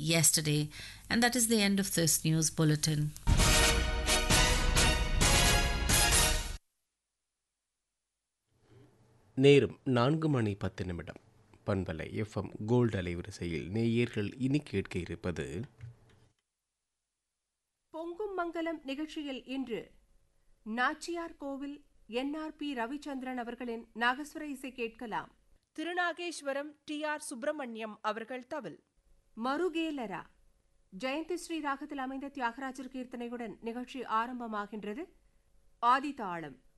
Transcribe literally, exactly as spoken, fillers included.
yesterday. And that is the end of this news bulletin. நேரம் நான்கு மணி பத்து நிமிடம். பண்பலை எஃப்எம் கோல்டு அலைவரிசையில் நேயர்கள் இனி கேட்க இருப்பது பொங்கும் மங்கலம் நிகழ்ச்சியில் இன்று நாச்சியார் கோவில் என் ஆர் பி ரவிச்சந்திரன் அவர்களின் நாகஸ்வர இசை கேட்கலாம். திருநாகேஸ்வரம் டி ஆர் சுப்பிரமணியம் அவர்கள் தவில். மருகேலரா ஜெயந்தி ஸ்ரீ ராகத்தில் அமைந்த தியாகராஜர் கீர்த்தனையுடன் நிகழ்ச்சி ஆரம்பமாகின்றது. ஆதி தாளம்.